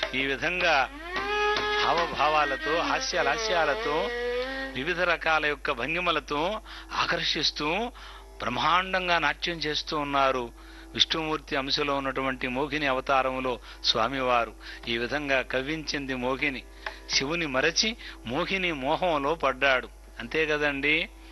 ఈ విధంగా హావభావాలతో హాస్యాలాస్యాలతో వివిధ రకాల యొక్క భంగిమలతో ఆకర్షిస్తూ బ్రహ్మాండంగా నాట్యం చేస్తూ ఉన్నారు విష్ణుమూర్తి అంశలో ఉన్నటువంటి మోహిని అవతారములో స్వామివారు. ఈ విధంగా కవ్వించింది మోహిని. శివుని మరచి మోహిని మోహంలో పడ్డాడు. అంతే కదండి.